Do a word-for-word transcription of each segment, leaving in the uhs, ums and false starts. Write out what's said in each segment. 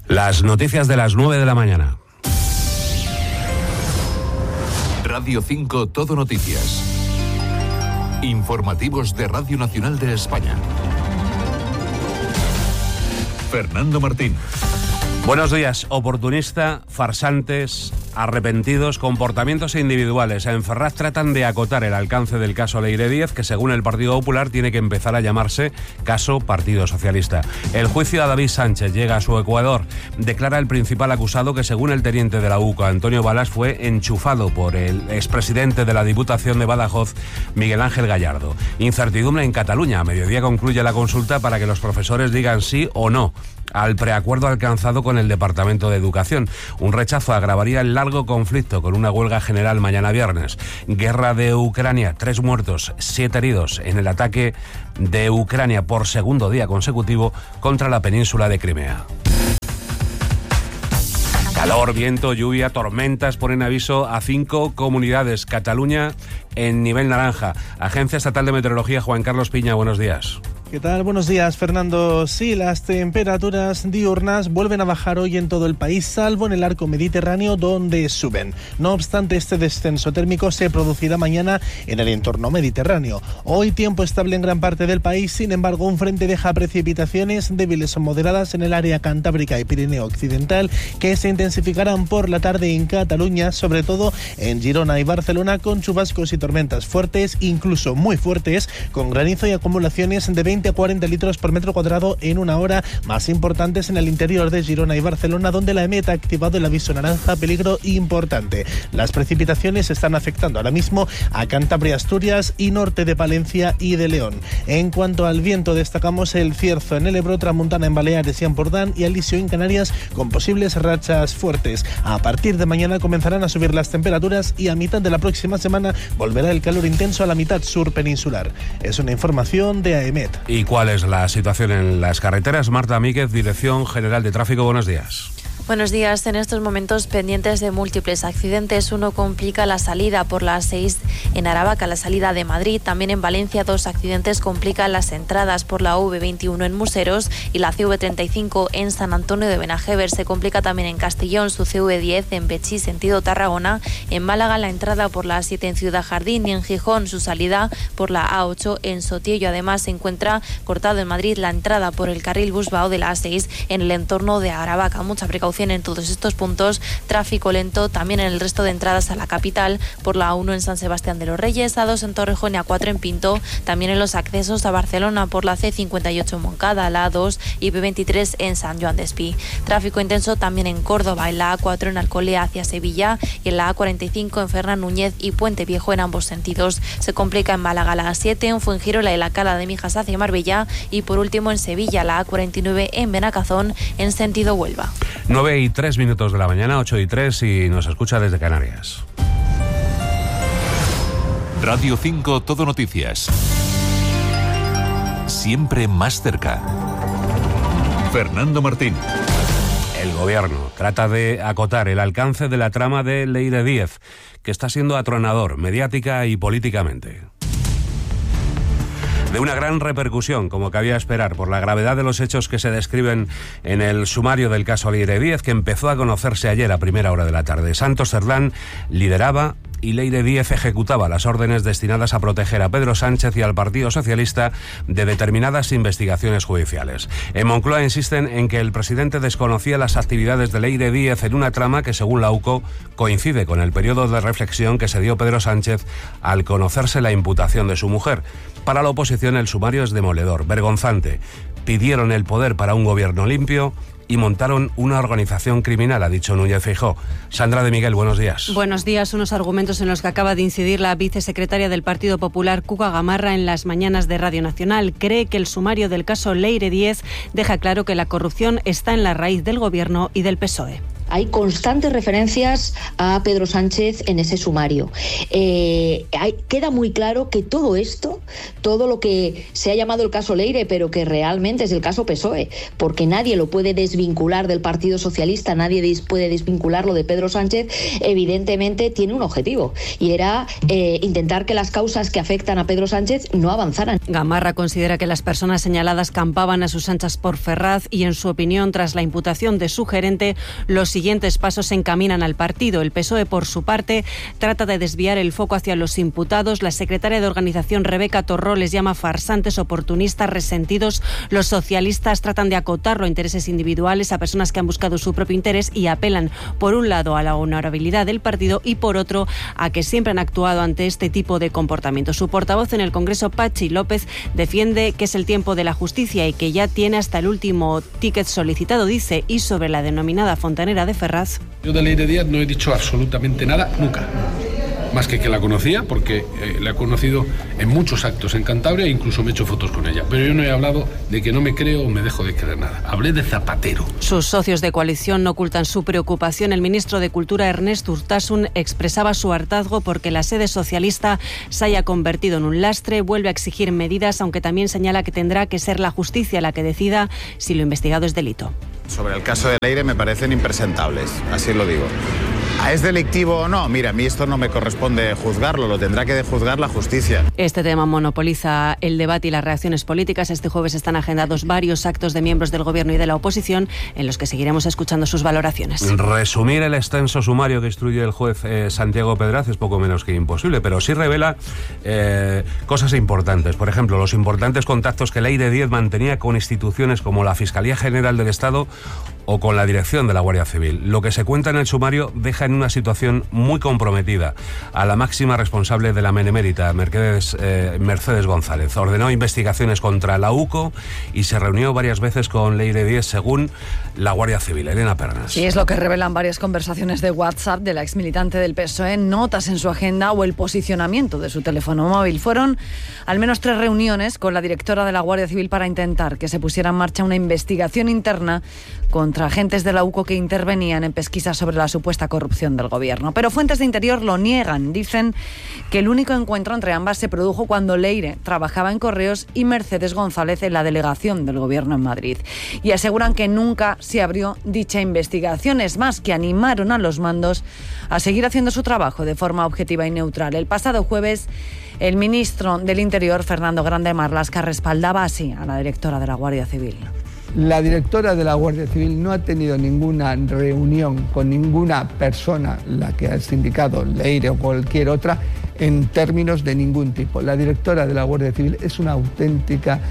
Las noticias de las nueve de la mañana. Radio cinco Todo Noticias. Informativos de Radio Nacional de España. Fernando Martín. Buenos días. Oportunista, farsantes, arrepentidos, comportamientos individuales. En Ferraz tratan de acotar el alcance del caso Leire Díez, que según el Partido Popular tiene que empezar a llamarse caso Partido Socialista. El juicio a David Sánchez llega a su ecuador. Declara el principal acusado que, según el teniente de la U C A, Antonio Balas, fue enchufado por el expresidente de la Diputación de Badajoz, Miguel Ángel Gallardo. Incertidumbre en Cataluña. A mediodía concluye la consulta para que los profesores digan sí o no al preacuerdo alcanzado con el Departamento de Educación. Un rechazo agravaría el largo conflicto con una huelga general mañana viernes. Guerra de Ucrania, tres muertos, siete heridos en el ataque de Ucrania por segundo día consecutivo contra la península de Crimea. Calor, viento, lluvia, tormentas ponen aviso a cinco comunidades. Cataluña en nivel naranja. Agencia Estatal de Meteorología, Juan Carlos Piña, buenos días. ¿Qué tal? Buenos días, Fernando. Sí, las temperaturas diurnas vuelven a bajar hoy en todo el país, salvo en el arco mediterráneo, donde suben. No obstante, este descenso térmico se producirá mañana en el entorno mediterráneo. Hoy tiempo estable en gran parte del país, sin embargo, un frente deja precipitaciones débiles o moderadas en el área cantábrica y Pirineo occidental, que se intensificarán por la tarde en Cataluña, sobre todo en Girona y Barcelona, con chubascos y tormentas fuertes, incluso muy fuertes, con granizo y acumulaciones de veinte a cuarenta litros por metro cuadrado en una hora, más importantes en el interior de Girona y Barcelona, donde la EMET ha activado el aviso naranja peligro importante. Las precipitaciones están afectando ahora mismo a Cantabria, Asturias y norte de Palencia y de León. En cuanto al viento, destacamos el cierzo en el Ebro, tramontana en Baleares y Ampurdán y alisio en Canarias, con posibles rachas fuertes. A partir de mañana comenzarán a subir las temperaturas y a mitad de la próxima semana volverá el calor intenso a la mitad sur peninsular. Es una información de AEMET. ¿Y cuál es la situación en las carreteras? Marta Míguez, Dirección General de Tráfico, buenos días. Buenos días. En estos momentos pendientes de múltiples accidentes. Uno complica la salida por la A seis en Aravaca, la salida de Madrid. También en Valencia dos accidentes complican las entradas por la U V veintiuno en Museros y la C V treinta y cinco en San Antonio de Benajever. Se complica también en Castellón su C V diez en Betxí, sentido Tarragona. En Málaga la entrada por la A siete en Ciudad Jardín y en Gijón su salida por la A ocho en Sotillo. Además se encuentra cortado en Madrid la entrada por el carril Busbao de la A seis en el entorno de Aravaca. Mucha precaución en todos estos puntos. Tráfico lento también en el resto de entradas a la capital por la A uno en San Sebastián de los Reyes, A dos en Torrejón y A cuatro en Pinto. También en los accesos a Barcelona por la C cincuenta y ocho en Moncada, la A dos y B veintitrés en San Joan Despí. Tráfico intenso también en Córdoba, en la A cuatro en Alcolea hacia Sevilla y en la A cuarenta y cinco en Fernán Núñez y Puente Viejo en ambos sentidos. Se complica en Málaga la A siete, en Fuengirola y la Cala de Mijas hacia Marbella y por último en Sevilla la A cuarenta y nueve en Benacazón en sentido Huelva. nueve y tres minutos de la mañana, ocho y tres, y nos escucha desde Canarias. Radio cinco Todo Noticias. Siempre más cerca. Fernando Martín. El gobierno trata de acotar el alcance de la trama de Leire Díez, que está siendo atronador mediática y políticamente. De una gran repercusión, como cabía esperar, por la gravedad de los hechos que se describen en el sumario del caso Leire Díez, que empezó a conocerse ayer a primera hora de la tarde. Santos Cerdán lideraba y Leire Díez ejecutaba las órdenes destinadas a proteger a Pedro Sánchez y al Partido Socialista de determinadas investigaciones judiciales. En Moncloa insisten en que el presidente desconocía las actividades de Leire Díez en una trama que, según la U C O, coincide con el periodo de reflexión que se dio Pedro Sánchez al conocerse la imputación de su mujer. Para la oposición el sumario es demoledor, vergonzante. Pidieron el poder para un gobierno limpio y montaron una organización criminal, ha dicho Núñez Feijóo. Sandra de Miguel, buenos días. Buenos días. Unos argumentos en los que acaba de incidir la vicesecretaria del Partido Popular, Cuca Gamarra, en las mañanas de Radio Nacional. Cree que el sumario del caso Leire Díez deja claro que la corrupción está en la raíz del gobierno y del P S O E. Hay constantes referencias a Pedro Sánchez en ese sumario. Eh, hay, queda muy claro que todo esto, todo lo que se ha llamado el caso Leire, pero que realmente es el caso P S O E, porque nadie lo puede desvincular del Partido Socialista, nadie dis- puede desvincularlo de Pedro Sánchez, evidentemente tiene un objetivo, y era eh, intentar que las causas que afectan a Pedro Sánchez no avanzaran. Gamarra considera que las personas señaladas campaban a sus anchas por Ferraz y, en su opinión, tras la imputación de su gerente, los siguientes pasos se encaminan al partido. El P S O E, por su parte, trata de desviar el foco hacia los imputados. La secretaria de organización, Rebeca Torró, les llama farsantes, oportunistas, resentidos. Los socialistas tratan de acotarlo a intereses individuales, a personas que han buscado su propio interés, y apelan, por un lado, a la honorabilidad del partido y, por otro, a que siempre han actuado ante este tipo de comportamiento. Su portavoz en el Congreso, Patxi López, defiende que es el tiempo de la justicia y que ya tiene hasta el último ticket solicitado, dice. Y sobre la denominada fontanera de Ferraz: yo de Leire Díaz no he dicho absolutamente nada, nunca. Más que que la conocía, porque eh, la he conocido en muchos actos en Cantabria e incluso me he hecho fotos con ella. Pero yo no he hablado de que no me creo o me dejo de creer nada. Hablé de Zapatero. Sus socios de coalición no ocultan su preocupación. El ministro de Cultura, Ernest Urtasun, expresaba su hartazgo porque la sede socialista se haya convertido en un lastre. Vuelve a exigir medidas, aunque también señala que tendrá que ser la justicia la que decida si lo investigado es delito. Sobre el caso de Leire me parecen impresentables, así lo digo. ¿Es delictivo o no? Mira, a mí esto no me corresponde juzgarlo, lo tendrá que juzgar la justicia. Este tema monopoliza el debate y las reacciones políticas. Este jueves están agendados varios actos de miembros del Gobierno y de la oposición en los que seguiremos escuchando sus valoraciones. Resumir el extenso sumario que instruye el juez eh, Santiago Pedraz es poco menos que imposible, pero sí revela eh, cosas importantes. Por ejemplo, los importantes contactos que Leire Díaz mantenía con instituciones como la Fiscalía General del Estado o con la dirección de la Guardia Civil. Lo que se cuenta en el sumario deja en una situación muy comprometida a la máxima responsable de la Benemérita, Mercedes, eh, Mercedes González. Ordenó investigaciones contra la U C O y se reunió varias veces con Leire Díaz, según la Guardia Civil. Elena Pernas. Sí, es lo que revelan varias conversaciones de WhatsApp de la exmilitante del P S O E, notas en su agenda o el posicionamiento de su teléfono móvil. Fueron al menos tres reuniones con la directora de la Guardia Civil para intentar que se pusiera en marcha una investigación interna contra agentes de la U C O que intervenían en pesquisas sobre la supuesta corrupción del gobierno. Pero fuentes de Interior lo niegan. Dicen que el único encuentro entre ambas se produjo cuando Leire trabajaba en Correos y Mercedes González en la delegación del gobierno en Madrid. Y aseguran que nunca se abrió dicha investigación. Es más, que animaron a los mandos a seguir haciendo su trabajo de forma objetiva y neutral. El pasado jueves, el ministro del Interior, Fernando Grande Marlaska, respaldaba así a la directora de la Guardia Civil. La directora de la Guardia Civil no ha tenido ninguna reunión con ninguna persona, la que has indicado, Leire o cualquier otra, en términos de ningún tipo. La directora de la Guardia Civil es una auténtica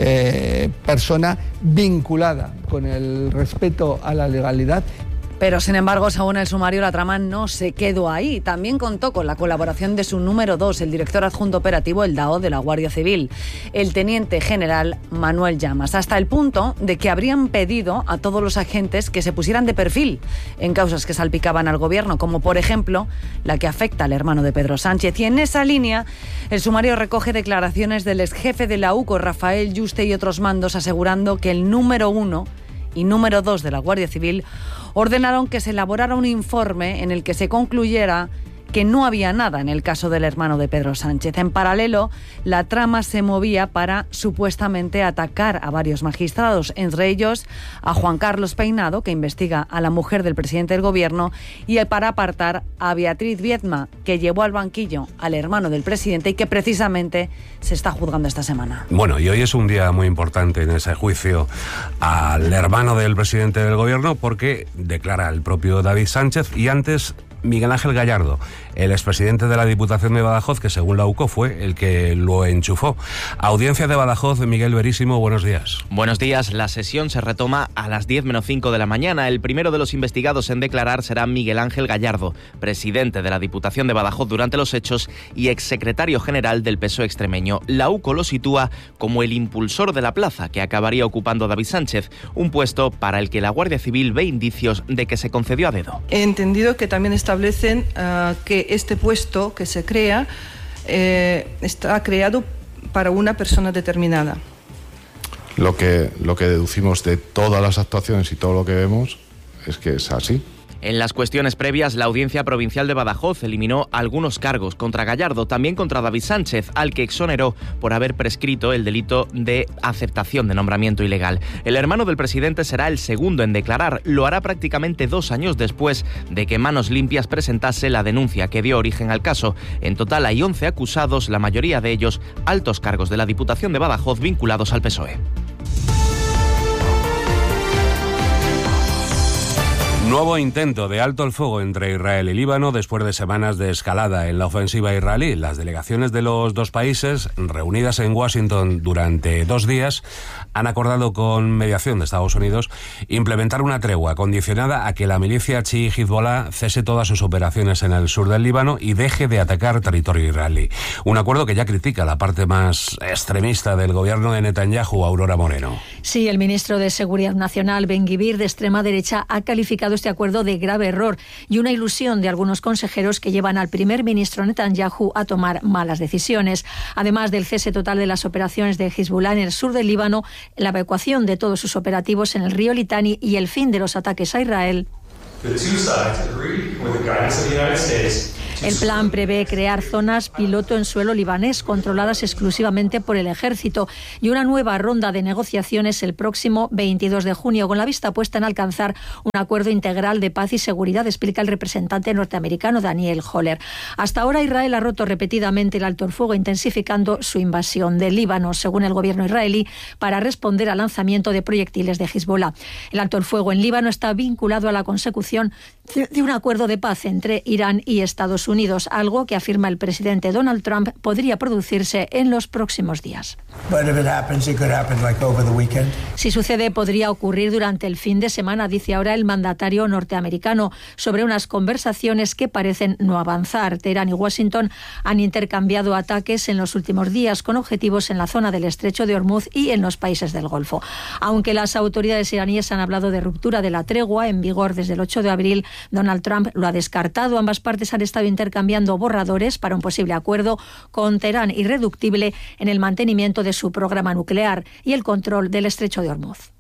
eh, persona vinculada con el respeto a la legalidad. Pero, sin embargo, según el sumario, la trama no se quedó ahí. También contó con la colaboración de su número dos, el director adjunto operativo, el D A O, de la Guardia Civil, el teniente general Manuel Llamas, hasta el punto de que habrían pedido a todos los agentes que se pusieran de perfil en causas que salpicaban al gobierno, como por ejemplo la que afecta al hermano de Pedro Sánchez. Y en esa línea, el sumario recoge declaraciones del exjefe de la U C O, Rafael Yuste, y otros mandos, asegurando que el número uno y número dos de la Guardia Civil ordenaron que se elaborara un informe en el que se concluyera que no había nada en el caso del hermano de Pedro Sánchez. En paralelo, la trama se movía para supuestamente atacar a varios magistrados, entre ellos a Juan Carlos Peinado, que investiga a la mujer del presidente del gobierno, y para apartar a Beatriz Viedma, que llevó al banquillo al hermano del presidente y que precisamente se está juzgando esta semana. Bueno, y hoy es un día muy importante en ese juicio al hermano del presidente del gobierno, porque declara el propio David Sánchez y antes Miguel Ángel Gallardo, el expresidente de la Diputación de Badajoz, que según la U C O fue el que lo enchufó. Audiencia de Badajoz, Miguel Verísimo, buenos días. Buenos días. La sesión se retoma a las diez menos cinco de la mañana. El primero de los investigados en declarar será Miguel Ángel Gallardo, presidente de la Diputación de Badajoz durante los hechos y exsecretario general del P S O E extremeño. La U C O lo sitúa como el impulsor de la plaza que acabaría ocupando David Sánchez, un puesto para el que la Guardia Civil ve indicios de que se concedió a dedo. He entendido que también establecen uh, que este puesto que se crea eh, está creado para una persona determinada. Lo que, lo que deducimos de todas las actuaciones y todo lo que vemos es que es así. En las cuestiones previas, la Audiencia Provincial de Badajoz eliminó algunos cargos contra Gallardo, también contra David Sánchez, al que exoneró por haber prescrito el delito de aceptación de nombramiento ilegal. El hermano del presidente será el segundo en declarar. Lo hará prácticamente dos años después de que Manos Limpias presentase la denuncia que dio origen al caso. En total hay once acusados, la mayoría de ellos altos cargos de la Diputación de Badajoz vinculados al P S O E. Nuevo intento de alto el fuego entre Israel y Líbano después de semanas de escalada en la ofensiva israelí. Las delegaciones de los dos países, reunidas en Washington durante dos días, han acordado con mediación de Estados Unidos implementar una tregua condicionada a que la milicia chií Hezbollah cese todas sus operaciones en el sur del Líbano y deje de atacar territorio israelí. Un acuerdo que ya critica la parte más extremista del gobierno de Netanyahu, Aurora Moreno. Sí, el ministro de Seguridad Nacional, Ben-Gvir, de extrema derecha, ha calificado este acuerdo de grave error y una ilusión de algunos consejeros que llevan al primer ministro Netanyahu a tomar malas decisiones. Además del cese total de las operaciones de Hezbollah en el sur del Líbano, la evacuación de todos sus operativos en el río Litani y el fin de los ataques a Israel. El plan prevé crear zonas piloto en suelo libanés controladas exclusivamente por el ejército y una nueva ronda de negociaciones el próximo veintidós de junio, con la vista puesta en alcanzar un acuerdo integral de paz y seguridad, explica el representante norteamericano Daniel Holler. Hasta ahora Israel ha roto repetidamente el alto el fuego, intensificando su invasión del Líbano, según el gobierno israelí, para responder al lanzamiento de proyectiles de Hezbollah. El alto el fuego en Líbano está vinculado a la consecución de un acuerdo de paz entre Irán y Estados Unidos, algo que afirma el presidente Donald Trump podría producirse en los próximos días. Si sucede, podría ocurrir durante el fin de semana, dice ahora el mandatario norteamericano, sobre unas conversaciones que parecen no avanzar. Teherán y Washington han intercambiado ataques en los últimos días con objetivos en la zona del Estrecho de Hormuz y en los países del Golfo. Aunque las autoridades iraníes han hablado de ruptura de la tregua en vigor desde el ocho de abril, Donald Trump lo ha descartado. Ambas partes han estado intercambiando borradores para un posible acuerdo con Teherán irreductible en el mantenimiento de su programa nuclear y el control del Estrecho de Hormuz.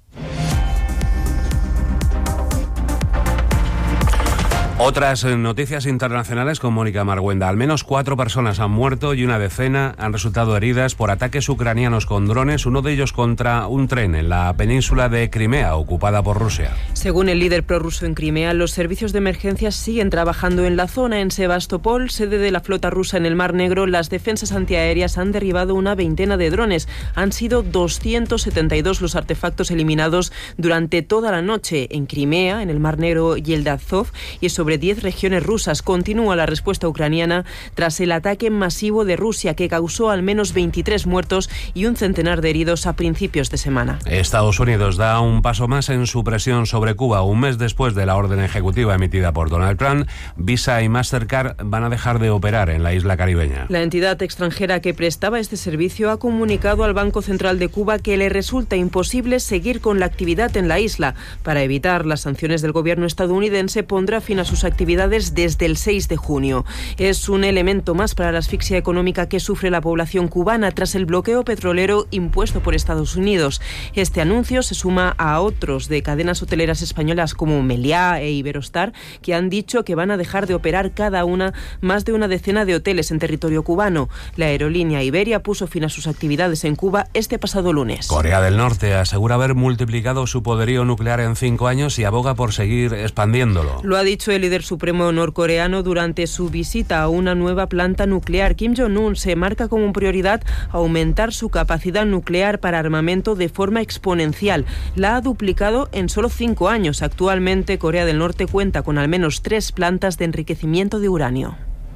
Otras noticias internacionales con Mónica Marguenda. Al menos cuatro personas han muerto y una decena han resultado heridas por ataques ucranianos con drones, uno de ellos contra un tren en la península de Crimea, ocupada por Rusia. Según el líder prorruso en Crimea, los servicios de emergencia siguen trabajando en la zona. En Sebastopol, sede de la flota rusa en el Mar Negro, las defensas antiaéreas han derribado una veintena de drones. Han sido doscientos setenta y dos los artefactos eliminados durante toda la noche en Crimea, en el Mar Negro y el de Azov, y sobre diez regiones rusas. Continúa la respuesta ucraniana tras el ataque masivo de Rusia, que causó al menos veintitrés muertos y un centenar de heridos a principios de semana. Estados Unidos da un paso más en su presión sobre Cuba. Un mes después de la orden ejecutiva emitida por Donald Trump, Visa y Mastercard van a dejar de operar en la isla caribeña. La entidad extranjera que prestaba este servicio ha comunicado al Banco Central de Cuba que le resulta imposible seguir con la actividad en la isla. Para evitar las sanciones del gobierno estadounidense, pondrá fin a sus actividades desde el seis de junio. Es un elemento más para la asfixia económica que sufre la población cubana tras el bloqueo petrolero impuesto por Estados Unidos. Este anuncio se suma a otros de cadenas hoteleras españolas como Meliá e Iberostar, que han dicho que van a dejar de operar cada una más de una decena de hoteles en territorio cubano. La aerolínea Iberia puso fin a sus actividades en Cuba este pasado lunes. Corea del Norte asegura haber multiplicado su poderío nuclear en cinco años y aboga por seguir expandiéndolo. Lo ha dicho el líder supremo norcoreano durante su visita a una nueva planta nuclear. Kim Jong-un se marca como prioridad aumentar su capacidad nuclear para armamento de forma exponencial. La ha duplicado en solo cinco años. Actualmente, Corea del Norte cuenta con al menos tres plantas de enriquecimiento de uranio.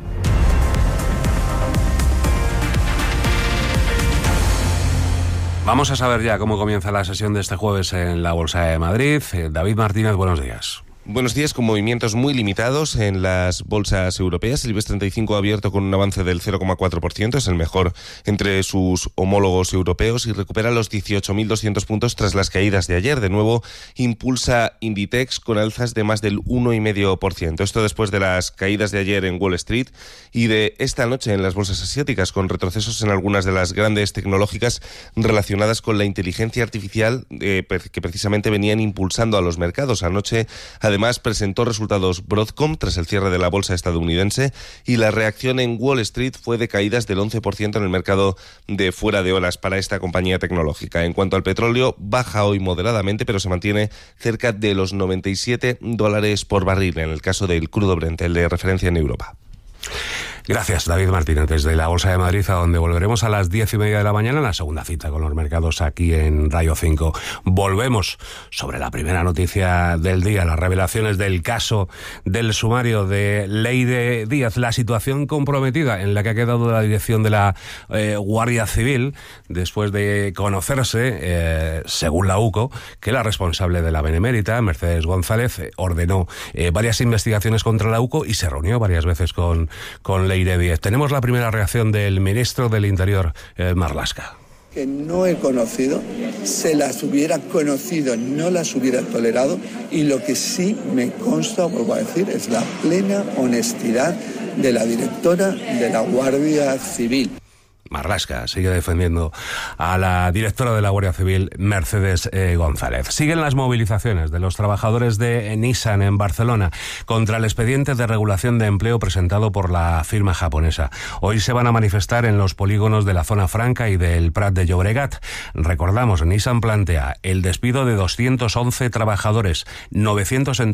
Vamos a saber ya cómo comienza la sesión de este jueves en la Bolsa de Madrid. David Martínez, buenos días. Buenos días, con movimientos muy limitados en las bolsas europeas. El IBEX treinta y cinco ha abierto con un avance del cero coma cuatro por ciento, es el mejor entre sus homólogos europeos y recupera los dieciocho mil doscientos puntos tras las caídas de ayer. De nuevo impulsa Inditex con alzas de más del uno coma cinco por ciento. Esto después de las caídas de ayer en Wall Street y de esta noche en las bolsas asiáticas, con retrocesos en algunas de las grandes tecnológicas relacionadas con la inteligencia artificial eh, que precisamente venían impulsando a los mercados. Anoche, además, Además, presentó resultados Broadcom tras el cierre de la bolsa estadounidense y la reacción en Wall Street fue de caídas del once por ciento en el mercado de fuera de horas para esta compañía tecnológica. En cuanto al petróleo, baja hoy moderadamente, pero se mantiene cerca de los noventa y siete dólares por barril en el caso del crudo Brent, el de referencia en Europa. Gracias, David Martínez, desde la Bolsa de Madrid, a donde volveremos a las diez y media de la mañana, en la segunda cita con los mercados aquí en Radio cinco. Volvemos sobre la primera noticia del día, las revelaciones del caso del sumario de Leire Díaz, la situación comprometida en la que ha quedado la dirección de la eh, Guardia Civil, después de conocerse, eh, según la U C O, que la responsable de la Benemérita, Mercedes González, eh, ordenó eh, varias investigaciones contra la U C O y se reunió varias veces con, con Leire Díaz. Tenemos la primera reacción del ministro del Interior, eh, Marlaska. Que no he conocido, se las hubiera conocido, no las hubiera tolerado, y lo que sí me consta, vuelvo a decir, es la plena honestidad de la directora de la Guardia Civil. Marlaska sigue defendiendo a la directora de la Guardia Civil, Mercedes eh, González. Siguen las movilizaciones de los trabajadores de Nissan en Barcelona contra el expediente de regulación de empleo presentado por la firma japonesa. Hoy se van a manifestar en los polígonos de la Zona Franca y del Prat de Llobregat. Recordamos, Nissan plantea el despido de doscientos once trabajadores, novecientos entre